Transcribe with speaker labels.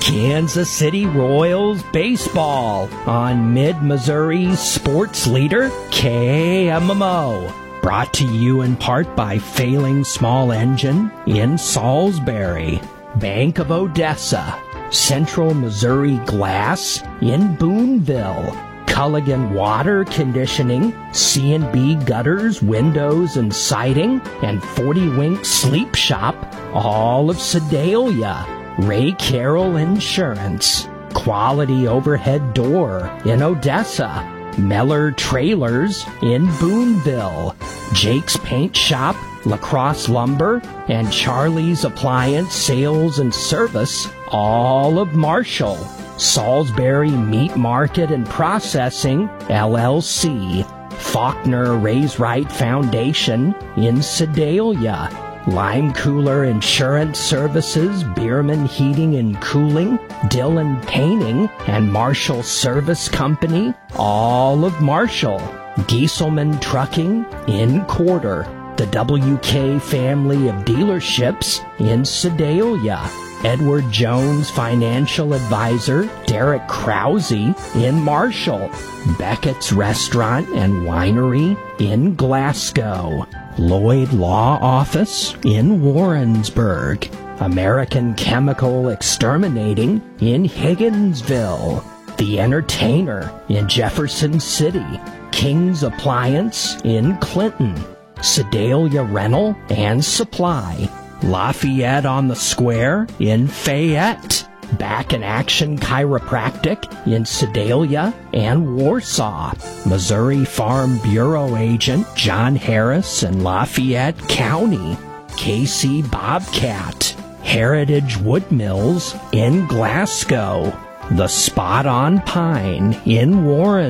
Speaker 1: Kansas City Royals baseball on Mid-Missouri's sports leader, KMMO. Brought to you in part by Failing Small Engine in Salisbury, Bank of Odessa, Central Missouri Glass in Boonville, Culligan Water Conditioning, C&B Gutters, Windows and Siding, and 40 Wink Sleep Shop, all of Sedalia, Ray Carroll Insurance, Quality Overhead Door in Odessa, Meller Trailers in Boonville, Jake's Paint Shop, Lacrosse Lumber, and Charlie's Appliance Sales and Service, all of Marshall, Salisbury Meat Market and Processing, LLC, Faulkner Raise-Right Foundation in Sedalia, Lime Cooler Insurance Services, Bierman Heating and Cooling, Dillon Painting, and Marshall Service Company, all of Marshall, Gieselman Trucking in Quarter, the WK family of dealerships in Sedalia, Edward Jones Financial Advisor, Derek Krause in Marshall, Beckett's Restaurant and Winery in Glasgow, Lloyd Law Office in Warrensburg, American Chemical Exterminating in Higginsville, The Entertainer in Jefferson City, King's Appliance in Clinton, Sedalia Rental and Supply, Lafayette on the Square in Fayette, Back in Action Chiropractic in Sedalia and Warsaw, Missouri Farm Bureau Agent John Harris in Lafayette County, KC Bobcat, Heritage Wood Mills in Glasgow, The Spot on Pine in Warren,